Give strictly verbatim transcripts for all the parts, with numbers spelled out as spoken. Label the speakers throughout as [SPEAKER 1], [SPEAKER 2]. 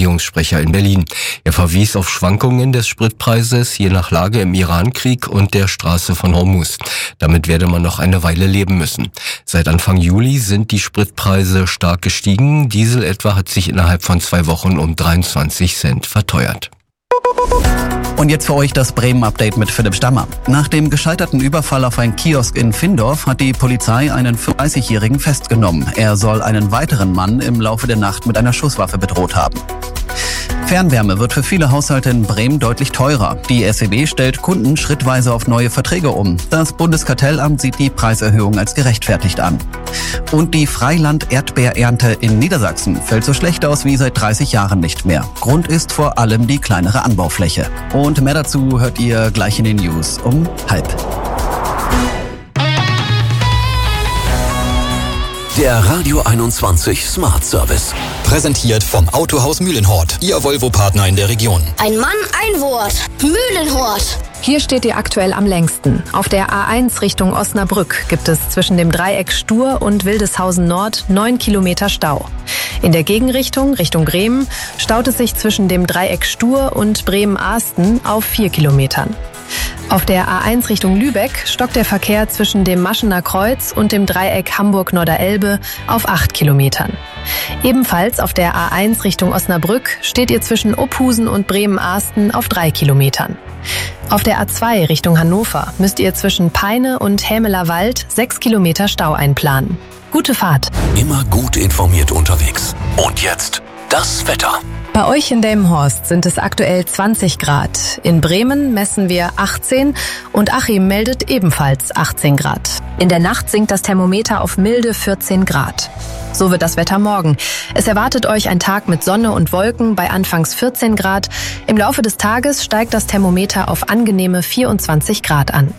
[SPEAKER 1] Regierungssprecher in Berlin. Er verwies auf Schwankungen des Spritpreises je nach Lage im Iran-Krieg und der Straße von Hormuz. Damit werde man noch eine Weile leben müssen. Seit Anfang Juli sind die Spritpreise stark gestiegen. Diesel etwa hat sich innerhalb von zwei Wochen um dreiundzwanzig Cent verteuert.
[SPEAKER 2] Und jetzt für euch das Bremen-Update mit Philipp Stammer. Nach dem gescheiterten Überfall auf ein Kiosk in Findorf hat die Polizei einen fünfunddreißigjährigen festgenommen. Er soll einen weiteren Mann im Laufe der Nacht mit einer Schusswaffe bedroht haben. Fernwärme wird für viele Haushalte in Bremen deutlich teurer. Die S E B stellt Kunden schrittweise auf neue Verträge um. Das Bundeskartellamt sieht die Preiserhöhung als gerechtfertigt an. Und die Freiland-Erdbeerernte in Niedersachsen fällt so schlecht aus wie seit dreißig Jahren nicht mehr. Grund ist vor allem die kleinere Anbaufläche. Und mehr dazu hört ihr gleich in den News um halb.
[SPEAKER 3] Der Radio einundzwanzig Smart Service.
[SPEAKER 4] Präsentiert vom Autohaus Mühlenhort, Ihr Volvo-Partner in der Region.
[SPEAKER 5] Ein Mann, ein Wort. Mühlenhort.
[SPEAKER 6] Hier steht ihr aktuell am längsten. Auf der A eins Richtung Osnabrück gibt es zwischen dem Dreieck Stur und Wildeshausen Nord neun Kilometer Stau. In der Gegenrichtung, Richtung Bremen, staut es sich zwischen dem Dreieck Stur und Bremen-Ahsten auf vier Kilometern. Auf der A eins Richtung Lübeck stockt der Verkehr zwischen dem Maschener Kreuz und dem Dreieck Hamburg-Norderelbe auf acht Kilometern. Ebenfalls auf der A eins Richtung Osnabrück steht ihr zwischen Ophusen und Bremen-Ahsten auf drei Kilometern. Auf der A zwei Richtung Hannover müsst ihr zwischen Peine und Hämeler Wald sechs Kilometer Stau einplanen. Gute Fahrt.
[SPEAKER 3] Immer gut informiert unterwegs. Und jetzt das Wetter.
[SPEAKER 6] Bei euch in Delmenhorst sind es aktuell zwanzig Grad. In Bremen messen wir achtzehn und Achim meldet ebenfalls achtzehn Grad. In der Nacht sinkt das Thermometer auf milde vierzehn Grad. So wird das Wetter morgen. Es erwartet euch ein Tag mit Sonne und Wolken bei anfangs vierzehn Grad. Im Laufe des Tages steigt das Thermometer auf angenehme vierundzwanzig Grad an.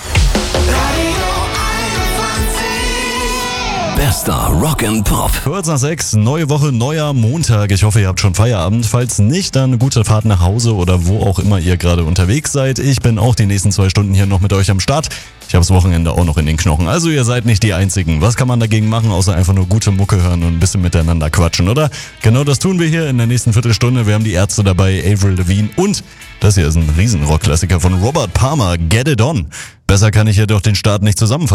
[SPEAKER 3] Bester Rock and Pop.
[SPEAKER 7] Kurz nach sechs, neue Woche, neuer Montag. Ich hoffe, ihr habt schon Feierabend. Falls nicht, dann gute Fahrt nach Hause oder wo auch immer ihr gerade unterwegs seid. Ich bin auch die nächsten zwei Stunden hier noch mit euch am Start. Ich habe das Wochenende auch noch in den Knochen. Also ihr seid nicht die Einzigen. Was kann man dagegen machen, außer einfach nur gute Mucke hören und ein bisschen miteinander quatschen, oder? Genau das tun wir hier in der nächsten Viertelstunde. Wir haben die Ärzte dabei, Avril Lavigne und das hier ist ein Riesenrock-Klassiker von Robert Palmer, Get It On. Besser kann ich ja doch den Start nicht zusammenfassen.